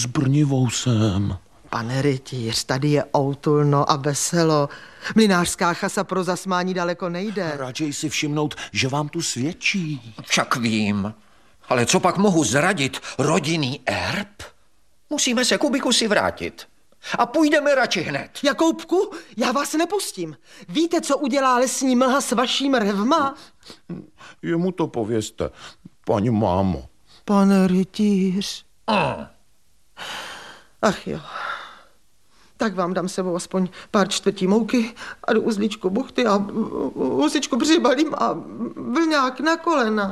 Brnivousem. Pane rytíř, tady je outulno a veselo. Mlynářská chasa pro zasmání daleko nejde. Radšej si všimnout, že vám tu svědčí. Však vím. Ale co pak mohu zradit? Rodinný erb? Musíme se Kubikusy vrátit. A půjdeme radši hned. Jakoubku, já vás nepustím. Víte, co udělá lesní mlha s vaším revma? Jemu to povězte, paní mámo. Pane rytíř. Ach jo. Tak vám dám sebou aspoň pár čtvrtí mouky a do uzlíčku buchty a husičku přibalím a vlňák na kolena.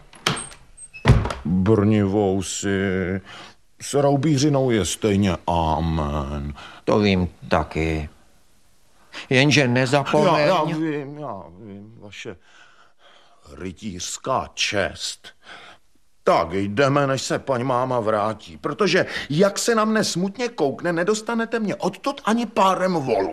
Brnivousy, s roubířinou je stejně amen. To vím taky. Jenže nezapomeň. Já vím, vaše rytířská čest. Tak jdeme, než se paní máma vrátí, protože jak se na mne smutně koukne, nedostanete mě odtud ani párem volu.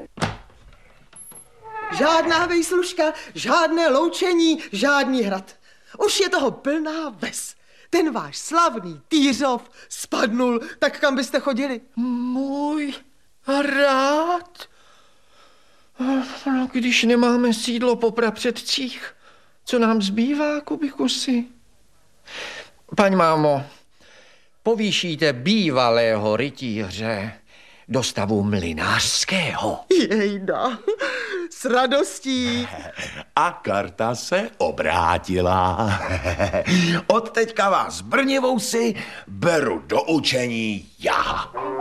Žádná vejslužka, žádné loučení, žádný hrad. Už je toho plná ves. Ten váš slavný Týřov spadnul, tak kam byste chodili? Můj rád. No, když nemáme sídlo po prapředcích, co nám zbývá, Kubikusy? Paň mámo, povýšíte bývalého rytíře do stavu mlynářského. Jejda, s radostí. A karta se obrátila. Od teďka vás Brnivousy beru do učení já.